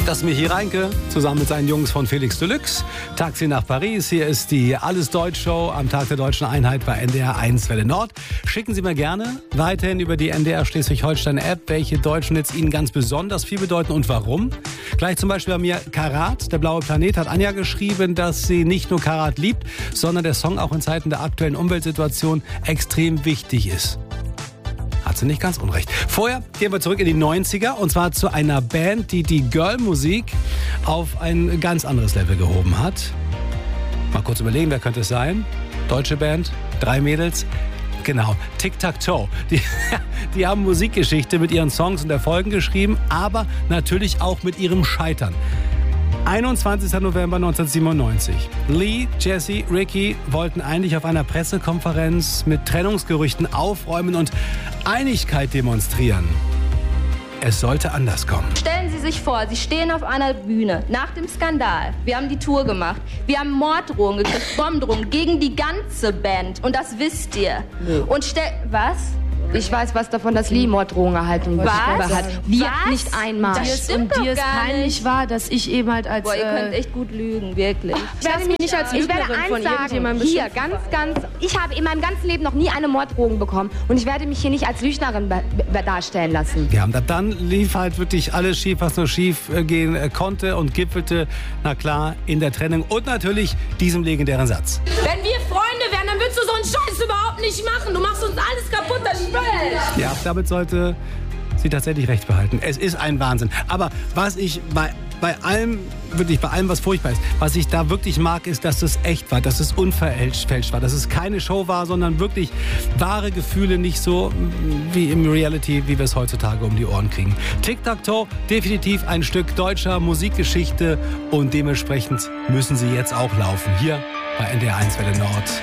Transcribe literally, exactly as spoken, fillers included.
Das ist Michi Reinke, zusammen mit seinen Jungs von Felix Deluxe. Taxi nach Paris. Hier ist die Alles-Deutsch-Show am Tag der Deutschen Einheit bei N D R eins Welle Nord. Schicken Sie mir gerne weiterhin über die N D R Schleswig-Holstein-App, welche deutschen Hits Ihnen ganz besonders viel bedeuten und warum. Gleich zum Beispiel bei mir Karat, der blaue Planet, hat Anja geschrieben, dass sie nicht nur Karat liebt, sondern der Song auch in Zeiten der aktuellen Umweltsituation extrem wichtig ist. Hat sie nicht ganz unrecht. Vorher gehen wir zurück in die neunziger und zwar zu einer Band, die die Girl-Musik auf ein ganz anderes Level gehoben hat. Mal kurz überlegen, wer könnte es sein? Deutsche Band, drei Mädels. Genau, Tic-Tac-Toe. Die, die haben Musikgeschichte mit ihren Songs und Erfolgen geschrieben, aber natürlich auch mit ihrem Scheitern. einundzwanzigster November neunzehnhundertsiebenundneunzig. Lee, Jesse, Ricky wollten eigentlich auf einer Pressekonferenz mit Trennungsgerüchten aufräumen und Einigkeit demonstrieren. Es sollte anders kommen. Stellen Sie sich vor, Sie stehen auf einer Bühne nach dem Skandal. Wir haben die Tour gemacht. Wir haben Morddrohungen gekriegt, Bombendrohungen gegen die ganze Band. Und das wisst ihr. Nee. Und stell... Was? Ich weiß was davon, dass Lee Morddrohungen erhalten was? hat. Wir was? nicht einmal. Das stimmt und dir doch es gar peinlich nicht. war, dass ich eben halt als... Boah, ihr äh, könnt echt gut lügen, wirklich. Ach, ich werde mich nicht als Ich Lügnerin werde von eins sagen, irgendjemandem hier, beschimpfen. ganz, ganz, ich habe in meinem ganzen Leben noch nie eine Morddrohung bekommen und ich werde mich hier nicht als Lügnerin be- be- darstellen lassen. Ja, und dann lief halt wirklich alles schief, was nur schief gehen konnte und gipfelte, na klar, in der Trennung und natürlich diesem legendären Satz. Wenn wir Freunde wären, dann würdest du so einen Scheiß überhaupt nicht machen. Du machst uns alles kaputt, das Spiel. Ja, damit sollte sie tatsächlich recht behalten. Es ist ein Wahnsinn. Aber was ich bei, bei allem, wirklich bei allem, was furchtbar ist, was ich da wirklich mag, ist, dass es echt war, dass es unverfälscht war, dass es keine Show war, sondern wirklich wahre Gefühle, nicht so wie im Reality, wie wir es heutzutage um die Ohren kriegen. Tic-Tac-Toe, definitiv ein Stück deutscher Musikgeschichte und dementsprechend müssen sie jetzt auch laufen. Hier bei N D R eins Welle Nord.